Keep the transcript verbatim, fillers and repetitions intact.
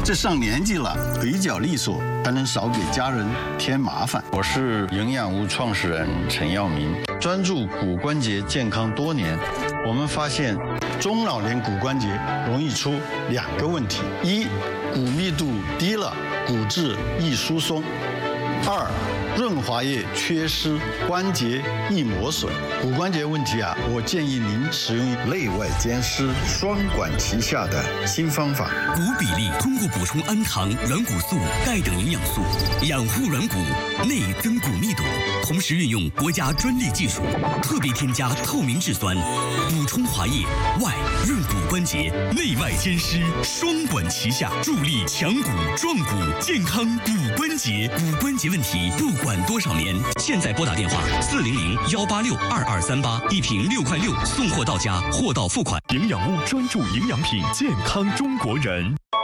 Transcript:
这上年纪了，腿脚利索，才能少给家人添麻烦。 我是营养屋创始人陈耀明，专注骨关节健康多年。我们发现，中老年骨关节容易出两个问题：一，骨密度低了，骨质易疏松；二，润滑液缺失，关节易磨损。骨关节问题啊，我建议您使用内外兼施、双管齐下的新方法。 骨比例通过补充氨糖、软骨素、钙等营养素，养护软骨，内增骨密度，同时运用国家专利技术，特别添加透明质酸，补充滑液，外润骨关节，内外兼施，双管齐下，助力强骨壮骨，健康骨关节。骨关节问题不管多少年，现在拨打电话四零零幺八六二二三八，一瓶六块六，送货到家，货到付款。 营养屋专注营养品，健康中国人。